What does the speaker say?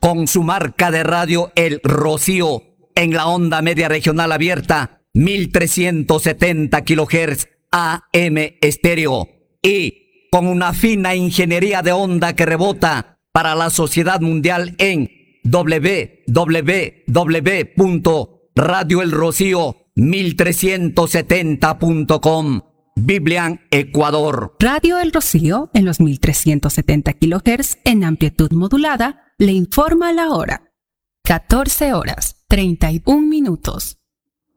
con su marca de radio El Rocío en la onda media regional abierta 1370 kHz AM estéreo y con una fina ingeniería de onda que rebota para la sociedad mundial en www.radioelrocío1370.com. Biblian, Ecuador. Radio El Rocío, en los 1370 kHz en amplitud modulada, le informa la hora. 14 horas, 31 minutos.